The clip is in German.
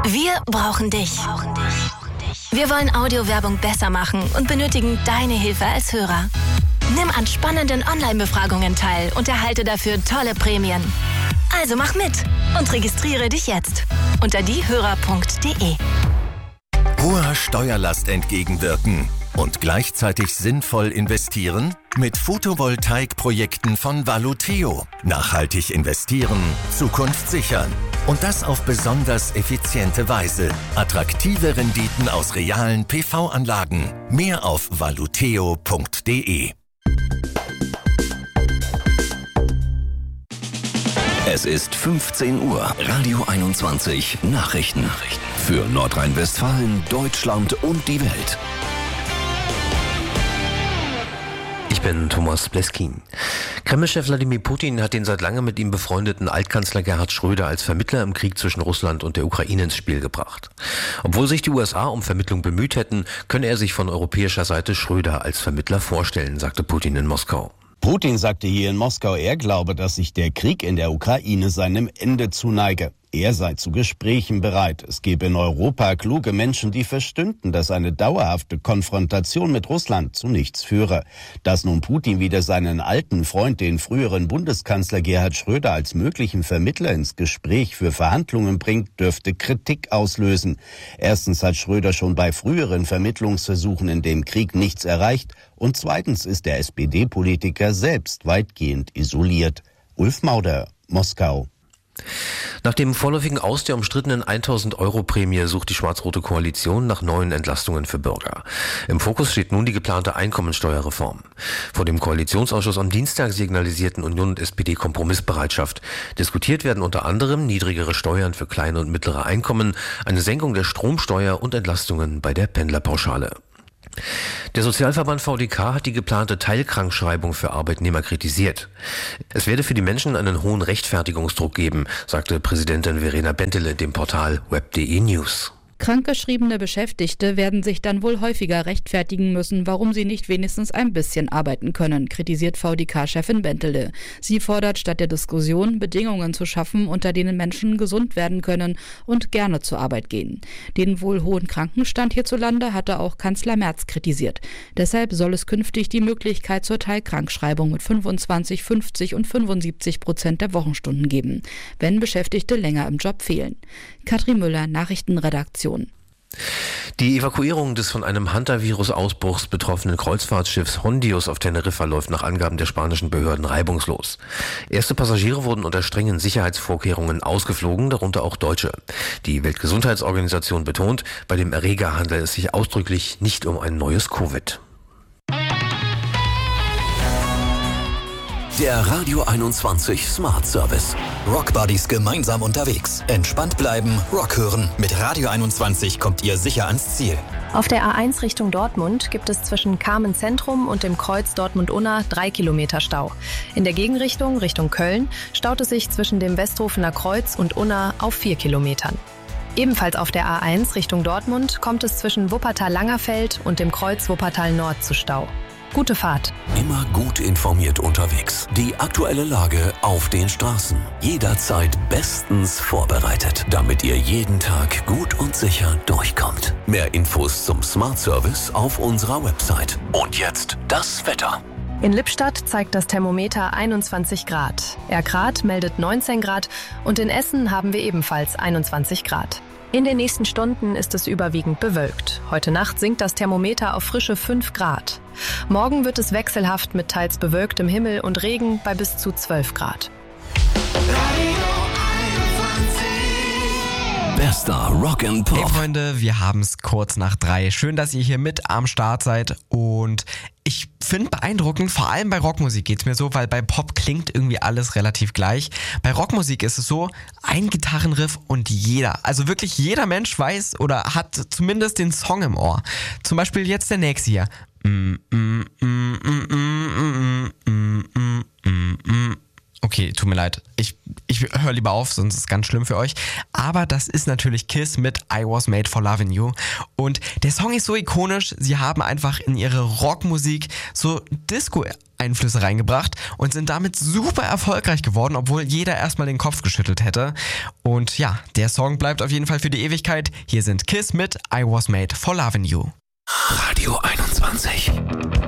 Wir brauchen dich. Wir wollen Audiowerbung besser machen und benötigen deine Hilfe als Hörer. Nimm an spannenden Online-Befragungen teil und erhalte dafür tolle Prämien. Also mach mit und registriere dich jetzt unter diehörer.de. Hoher Steuerlast entgegenwirken und gleichzeitig sinnvoll investieren? Mit Photovoltaikprojekten von Valuteo. Nachhaltig investieren, Zukunft sichern. Und das auf besonders effiziente Weise. Attraktive Renditen aus realen PV-Anlagen. Mehr auf valuteo.de. Es ist 15 Uhr. Radio 21 Nachrichten. Für Nordrhein-Westfalen, Deutschland und die Welt. Ich bin Thomas Bleskin. Kreml-Chef Wladimir Putin hat den seit langem mit ihm befreundeten Altkanzler Gerhard Schröder als Vermittler im Krieg zwischen Russland und der Ukraine ins Spiel gebracht. Obwohl sich die USA um Vermittlung bemüht hätten, könne er sich von europäischer Seite Schröder als Vermittler vorstellen, sagte Putin in Moskau. Putin sagte hier in Moskau, er glaube, dass sich der Krieg in der Ukraine seinem Ende zuneige. Er sei zu Gesprächen bereit. Es gebe in Europa kluge Menschen, die verstünden, dass eine dauerhafte Konfrontation mit Russland zu nichts führe. Dass nun Putin wieder seinen alten Freund, den früheren Bundeskanzler Gerhard Schröder, als möglichen Vermittler ins Gespräch für Verhandlungen bringt, dürfte Kritik auslösen. Erstens hat Schröder schon bei früheren Vermittlungsversuchen in dem Krieg nichts erreicht. Und zweitens ist der SPD-Politiker selbst weitgehend isoliert. Ulf Mauder, Moskau. Nach dem vorläufigen Aus der umstrittenen 1.000-Euro-Prämie sucht die schwarz-rote Koalition nach neuen Entlastungen für Bürger. Im Fokus steht nun die geplante Einkommensteuerreform. Vor dem Koalitionsausschuss am Dienstag signalisierten Union und SPD Kompromissbereitschaft. Diskutiert werden unter anderem niedrigere Steuern für kleine und mittlere Einkommen, eine Senkung der Stromsteuer und Entlastungen bei der Pendlerpauschale. Der Sozialverband VDK hat die geplante Teilkrankschreibung für Arbeitnehmer kritisiert. Es werde für die Menschen einen hohen Rechtfertigungsdruck geben, sagte Präsidentin Verena Bentele dem Portal web.de News. Krankgeschriebene Beschäftigte werden sich dann wohl häufiger rechtfertigen müssen, warum sie nicht wenigstens ein bisschen arbeiten können, kritisiert VDK-Chefin Bentele. Sie fordert statt der Diskussion, Bedingungen zu schaffen, unter denen Menschen gesund werden können und gerne zur Arbeit gehen. Den wohl hohen Krankenstand hierzulande hatte auch Kanzler Merz kritisiert. Deshalb soll es künftig die Möglichkeit zur Teilkrankschreibung mit 25, 50 und 75% der Wochenstunden geben, wenn Beschäftigte länger im Job fehlen. Katrin Müller, Nachrichtenredaktion. Die Evakuierung des von einem Hunter-Virus-Ausbruchs betroffenen Kreuzfahrtschiffs Hondius auf Teneriffa läuft nach Angaben der spanischen Behörden reibungslos. Erste Passagiere wurden unter strengen Sicherheitsvorkehrungen ausgeflogen, darunter auch Deutsche. Die Weltgesundheitsorganisation betont, bei dem Erreger handelt es sich ausdrücklich nicht um ein neues Covid. Der Radio 21 Smart Service. Rock Buddies gemeinsam unterwegs. Entspannt bleiben, Rock hören. Mit Radio 21 kommt ihr sicher ans Ziel. Auf der A1 Richtung Dortmund gibt es zwischen Carmen Zentrum und dem Kreuz Dortmund-Unna 3 Kilometer Stau. In der Gegenrichtung, Richtung Köln, staut es sich zwischen dem Westhofener Kreuz und Unna auf 4 Kilometern. Ebenfalls auf der A1 Richtung Dortmund kommt es zwischen Wuppertal-Langerfeld und dem Kreuz Wuppertal-Nord zu Stau. Gute Fahrt. Immer gut informiert unterwegs. Die aktuelle Lage auf den Straßen. Jederzeit bestens vorbereitet, damit ihr jeden Tag gut und sicher durchkommt. Mehr Infos zum Smart Service auf unserer Website. Und jetzt das Wetter. In Lippstadt zeigt das Thermometer 21 Grad. Erkrath meldet 19 Grad und in Essen haben wir ebenfalls 21 Grad. In den nächsten Stunden ist es überwiegend bewölkt. Heute Nacht sinkt das Thermometer auf frische 5 Grad. Morgen wird es wechselhaft mit teils bewölktem Himmel und Regen bei bis zu 12 Grad. Bester Rock and Pop. Hey Freunde, wir haben es kurz nach 3. Schön, dass ihr hier mit am Start seid und ich finde beeindruckend, vor allem bei Rockmusik geht's mir so, weil bei Pop klingt irgendwie alles relativ gleich. Bei Rockmusik ist es so, ein Gitarrenriff und also wirklich jeder Mensch weiß oder hat zumindest den Song im Ohr. Zum Beispiel jetzt der nächste hier. okay, tut mir leid. Ich höre lieber auf, sonst ist es ganz schlimm für euch. Aber das ist natürlich Kiss mit I Was Made for Loving You. Und der Song ist so ikonisch, sie haben einfach in ihre Rockmusik so Disco-Einflüsse reingebracht und sind damit super erfolgreich geworden, obwohl jeder erstmal den Kopf geschüttelt hätte. Und ja, der Song bleibt auf jeden Fall für die Ewigkeit. Hier sind Kiss mit I Was Made for Loving You. Radio 21.